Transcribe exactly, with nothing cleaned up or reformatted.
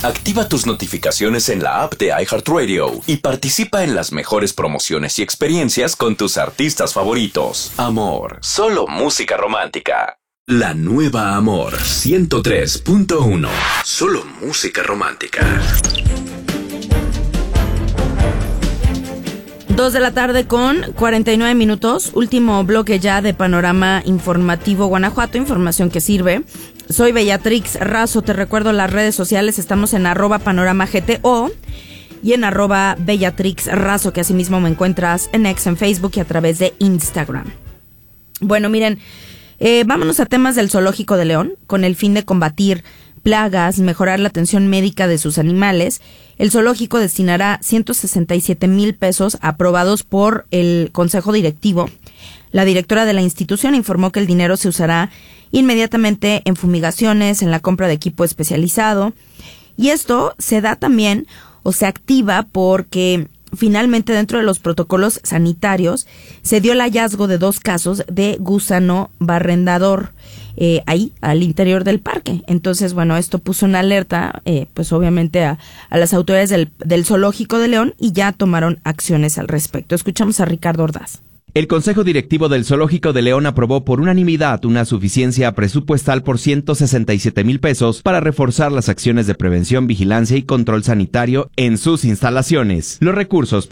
Activa tus notificaciones en la app de iHeartRadio y participa en las mejores promociones y experiencias con tus artistas favoritos. Amor, solo música romántica. La nueva Amor ciento tres punto uno. Solo música romántica. Dos de la tarde con cuarenta y nueve minutos. Último bloque ya de Panorama Informativo Guanajuato. Información que sirve. Soy Bellatrix Razo. Te recuerdo las redes sociales. Estamos en arroba panorama G T O y en arroba Bellatrix Razo, que asimismo me encuentras en X, en Facebook y a través de Instagram. Bueno, miren, eh, vámonos a temas del Zoológico de León. Con el fin de combatir plagas, mejorar la atención médica de sus animales, el zoológico destinará ciento sesenta y siete mil pesos aprobados por el Consejo Directivo. La directora de la institución informó que el dinero se usará inmediatamente en fumigaciones, en la compra de equipo especializado, y esto se da también o se activa porque finalmente dentro de los protocolos sanitarios se dio el hallazgo de dos casos de gusano barrendador eh, ahí al interior del parque. Entonces, bueno, esto puso una alerta, eh, pues obviamente a, a las autoridades del, del Zoológico de León, y ya tomaron acciones al respecto. Escuchamos a Ricardo Ordaz. El Consejo Directivo del Zoológico de León aprobó por unanimidad una suficiencia presupuestal por ciento sesenta y siete mil pesos para reforzar las acciones de prevención, vigilancia y control sanitario en sus instalaciones. Los recursos